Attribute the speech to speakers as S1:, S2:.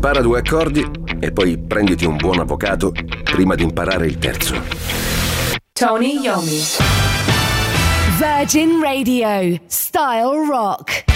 S1: Impara 2 accordi e poi prenditi un buon avvocato prima di imparare il terzo.
S2: Tony Iommi.
S3: Virgin Radio, Style Rock.